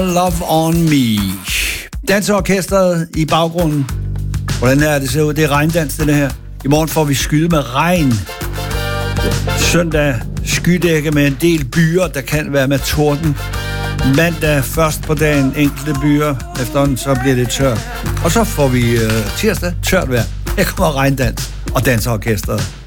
Love on Me. Danseorkestret i baggrunden. Hvordan er det ser ud? Det er regndans, det her. I morgen får vi skyde med regn. Søndag skydække med en del byer, der kan være med torden. Mandag først på dagen enkelte byer. Efterhånden så bliver det tørt. Og så får vi tirsdag tørt vejr. Her kommer regndans og danseorkestret.